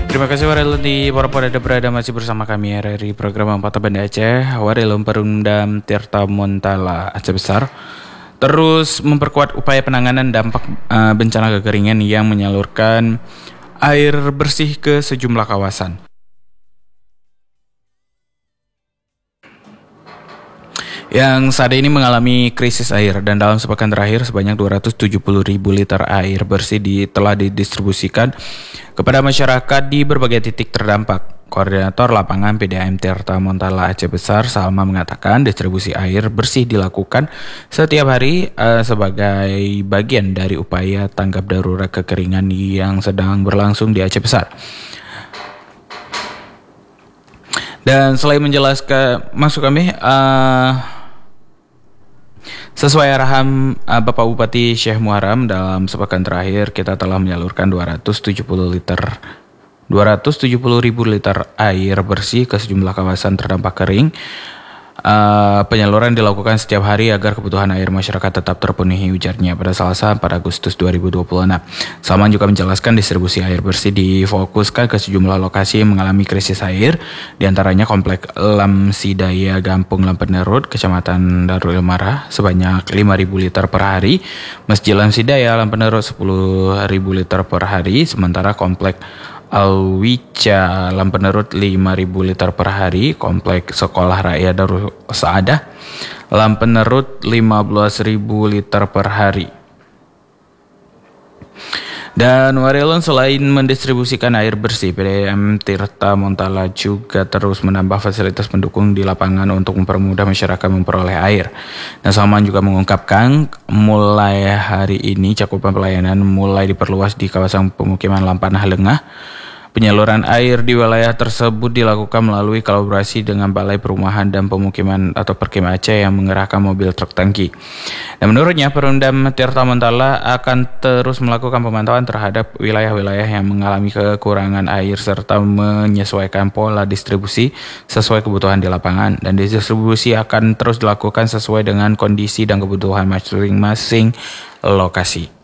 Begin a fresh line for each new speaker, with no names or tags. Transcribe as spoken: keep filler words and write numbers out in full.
Terima kasih Warelun di para berada masih bersama kami R R I program Empat Banda Aceh. Warelun Perundam Tirta Montala Aceh Besar terus memperkuat upaya penanganan dampak uh, bencana kekeringan yang menyalurkan air bersih ke sejumlah kawasan. Yang saat ini mengalami krisis air, dan dalam sepekan terakhir sebanyak dua ratus tujuh puluh ribu liter air bersih di, telah didistribusikan kepada masyarakat di berbagai titik terdampak. Koordinator lapangan P D A M Tirta Montala Aceh Besar, Salma, mengatakan distribusi air bersih dilakukan setiap hari uh, sebagai bagian dari upaya tanggap darurat kekeringan yang sedang berlangsung di Aceh Besar. Dan selain menjelaskan, maksud kami, uh, sesuai arahan uh, Bapak Bupati Syekh Muharram, dalam sepekan terakhir kita telah menyalurkan dua ratus tujuh puluh ribu liter air bersih ke sejumlah kawasan terdampak kering. Uh, penyaluran dilakukan setiap hari agar kebutuhan air masyarakat tetap terpenuhi, ujarnya pada Selasa empat Agustus dua ribu dua puluh enam. Salman juga menjelaskan distribusi air bersih difokuskan ke sejumlah lokasi yang mengalami krisis air, diantaranya Komplek Lamsidaya Gampung Lampenerut, Kecamatan Darul Ilmarah sebanyak lima ribu liter per hari, Masjid Lamsidaya Lampenerut sepuluh ribu liter per hari, sementara Komplek Alwica Lampenerut lima ribu liter per hari, Komplek Sekolah Rakyat Darul Saadah Lampenerut lima belas ribu liter per hari. Dan Warelun selain mendistribusikan air bersih, P D A M Tirta Montala juga terus menambah fasilitas pendukung di lapangan untuk mempermudah masyarakat memperoleh air. Dan Salman juga mengungkapkan mulai hari ini cakupan pelayanan mulai diperluas di kawasan pemukiman Lampanah Lengah. Penyaluran air di wilayah tersebut dilakukan melalui kolaborasi dengan Balai Perumahan dan Pemukiman atau Perkim Aceh yang mengerahkan mobil truk tangki. Dan menurutnya, Perundam Tirta Montala akan terus melakukan pemantauan terhadap wilayah-wilayah yang mengalami kekurangan air serta menyesuaikan pola distribusi sesuai kebutuhan di lapangan. Dan distribusi akan terus dilakukan sesuai dengan kondisi dan kebutuhan masing-masing lokasi.